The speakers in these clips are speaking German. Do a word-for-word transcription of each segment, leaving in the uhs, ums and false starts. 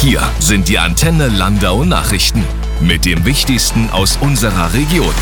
Hier sind die Antenne Landau Nachrichten mit dem Wichtigsten aus unserer Region.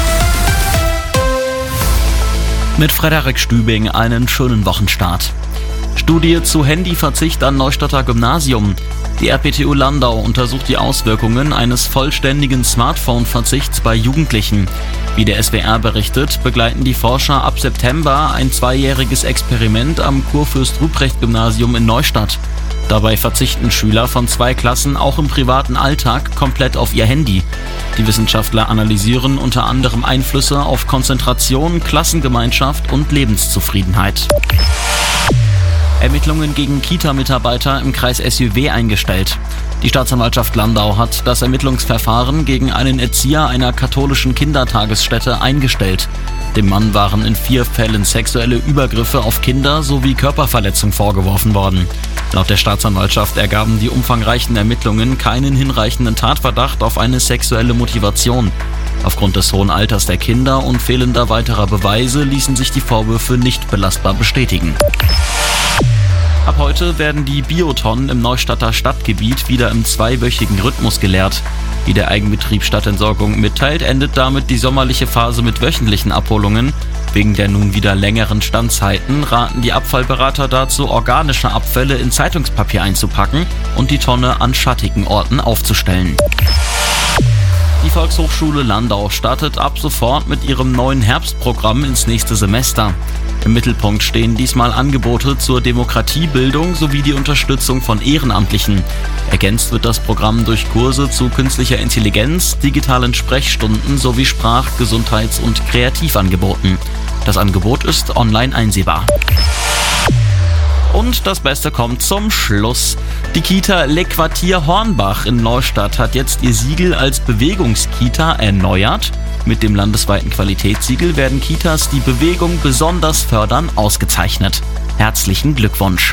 Mit Frederik Stübing einen schönen Wochenstart. Studie zu Handyverzicht an Neustadter Gymnasium. Die R P T U Landau untersucht die Auswirkungen eines vollständigen Smartphone-Verzichts bei Jugendlichen. Wie der S W R berichtet, begleiten die Forscher ab September ein zweijähriges Experiment am Kurfürst-Ruprecht-Gymnasium in Neustadt. Dabei verzichten Schüler von zwei Klassen auch im privaten Alltag komplett auf ihr Handy. Die Wissenschaftler analysieren unter anderem Einflüsse auf Konzentration, Klassengemeinschaft und Lebenszufriedenheit. Ermittlungen gegen Kita-Mitarbeiter im Kreis S J W eingestellt. Die Staatsanwaltschaft Landau hat das Ermittlungsverfahren gegen einen Erzieher einer katholischen Kindertagesstätte eingestellt. Dem Mann waren in vier Fällen sexuelle Übergriffe auf Kinder sowie Körperverletzung vorgeworfen worden. Laut der Staatsanwaltschaft ergaben die umfangreichen Ermittlungen keinen hinreichenden Tatverdacht auf eine sexuelle Motivation. Aufgrund des hohen Alters der Kinder und fehlender weiterer Beweise ließen sich die Vorwürfe nicht belastbar bestätigen. Ab heute werden die Biotonnen im Neustadter Stadtgebiet wieder im zweiwöchigen Rhythmus geleert. Wie der Eigenbetrieb Stadtentsorgung mitteilt, endet damit die sommerliche Phase mit wöchentlichen Abholungen. Wegen der nun wieder längeren Standzeiten raten die Abfallberater dazu, organische Abfälle in Zeitungspapier einzupacken und die Tonne an schattigen Orten aufzustellen. Die Volkshochschule Landau startet ab sofort mit ihrem neuen Herbstprogramm ins nächste Semester. Im Mittelpunkt stehen diesmal Angebote zur Demokratiebildung sowie die Unterstützung von Ehrenamtlichen. Ergänzt wird das Programm durch Kurse zu künstlicher Intelligenz, digitalen Sprechstunden sowie Sprach-, Gesundheits- und Kreativangeboten. Das Angebot ist online einsehbar. Und das Beste kommt zum Schluss. Die Kita Le Quartier Hornbach in Neustadt hat jetzt ihr Siegel als Bewegungskita erneuert. Mit dem landesweiten Qualitätssiegel werden Kitas, die Bewegung besonders fördern, ausgezeichnet. Herzlichen Glückwunsch.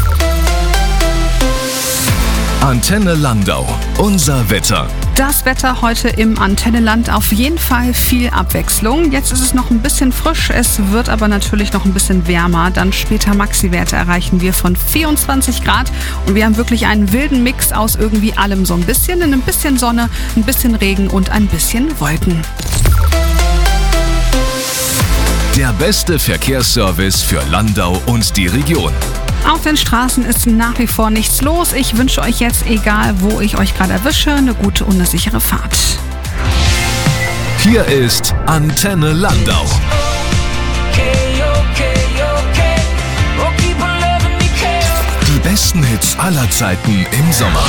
Antenne Landau, unser Wetter. Das Wetter heute im Antennenland, auf jeden Fall viel Abwechslung. Jetzt ist es noch ein bisschen frisch, es wird aber natürlich noch ein bisschen wärmer. Dann später Maxi-Werte erreichen wir von vierundzwanzig Grad und wir haben wirklich einen wilden Mix aus irgendwie allem. So ein bisschen, ein bisschen Sonne, ein bisschen Regen und ein bisschen Wolken. Der beste Verkehrsservice für Landau und die Region. Auf den Straßen ist nach wie vor nichts los. Ich wünsche euch jetzt, egal wo ich euch gerade erwische, eine gute und eine sichere Fahrt. Hier ist Antenne Landau. Die besten Hits aller Zeiten im Sommer.